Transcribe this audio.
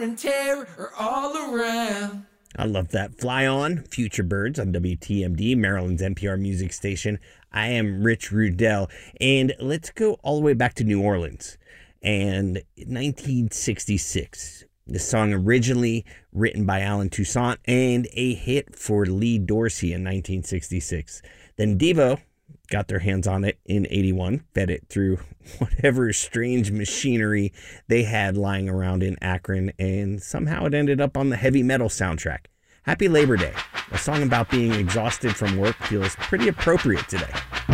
and terror are all around. I love that. Fly On, Future Birds on WTMD, Maryland's NPR music station. I am Rich Rudell, and let's go all the way back to New Orleans. And 1966, the song originally written by Alan Toussaint and a hit for Lee Dorsey in 1966. Then Devo got their hands on it in 81, fed it through whatever strange machinery they had lying around in Akron, and somehow it ended up on the heavy metal soundtrack. Happy Labor Day. A song about being exhausted from work feels pretty appropriate today.